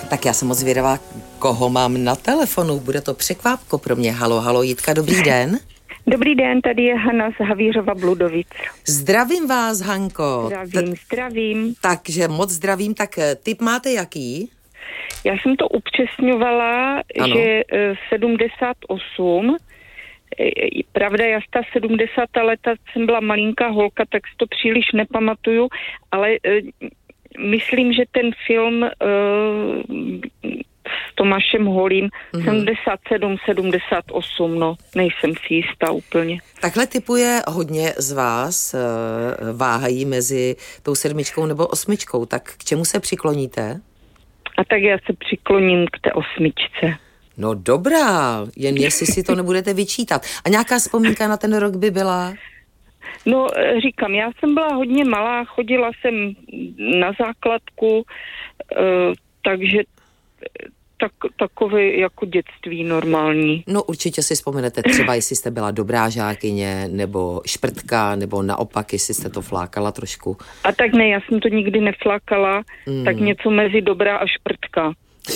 Tak já jsem moc zvědavá, koho mám na telefonu. Bude to překvápko pro mě. Halo, halo, Jitka, dobrý den. Dobrý den, tady je Hana z Havířova Bludovic. Zdravím vás, Hanko. Zdravím. Takže moc zdravím. Tak tip máte jaký? Já jsem to upřesňovala, Ano. že 78. Pravda, já z ta 70. leta jsem byla malinká holka, tak si to příliš nepamatuju, ale myslím, že ten film s Tomášem Holým 77, 78, no, nejsem si jistá úplně. Takhle tipuje hodně z vás, váhají mezi tou 7 nebo 8, tak k čemu se přikloníte? A tak já se přikloním k té 8. No dobrá, jen jestli si to nebudete vyčítat. A nějaká vzpomínka na ten rok by byla? No, říkám, já jsem byla hodně malá, chodila jsem na základku, takže takové jako dětství normální. No určitě si vzpomenete třeba, jestli jste byla dobrá žákyně, nebo šprtka, nebo naopak, jestli jste to flákala trošku. A tak ne, já jsem to nikdy neflákala, tak něco mezi dobrá a šprtka.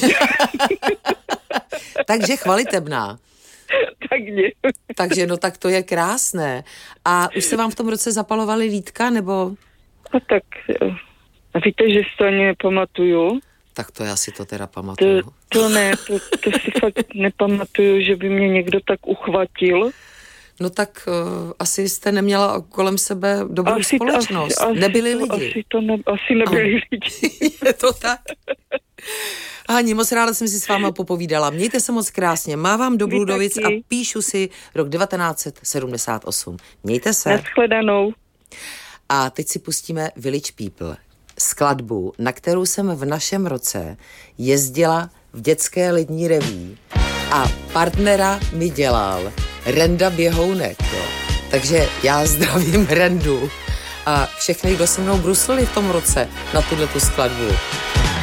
Takže chvalitebná. Takže no tak to je krásné. A už se vám v tom roce zapalovaly lítka, nebo? A tak, a víte, že si to ani nepamatuju? Tak to já si to teda pamatuju. To si fakt nepamatuju, že by mě někdo tak uchvatil. No tak asi jste neměla kolem sebe dobrou společnost. Nebyli lidi. Asi nebyli lidi. Je to tak. Hani, moc ráda jsem si s váma popovídala. Mějte se moc krásně. Mávám do Bludovic a píšu si rok 1978. Mějte se. Nashledanou. A teď si pustíme Village People. Skladbu, na kterou jsem v našem roce jezdila v dětské lední reví a partnera mi dělal Renda Běhounek. Jo. Takže já zdravím Rendu a všechny, kdo se mnou bruslili v tom roce na tuhletu skladbu.